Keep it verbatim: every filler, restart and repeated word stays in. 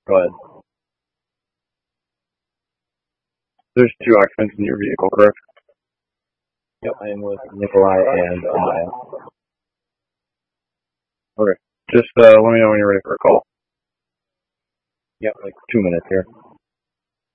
Go ahead. There's two occupants in your vehicle, correct? Yep, I am with Nikolai and Amaya. Okay. Just uh, let me know when you're ready for a call. Yep, like two minutes here.